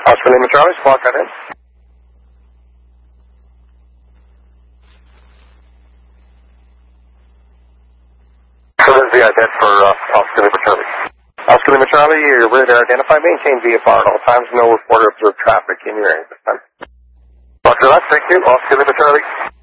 Oscar Lima Charlie, squawk that in. So this is the ident for Oscar Lima Charlie. Oscar Lima Charlie, you're ready to identify. Maintain VFR at all times. No reporter observed traffic in your area this time. Roger that, thank you. Oscar Lima Charlie.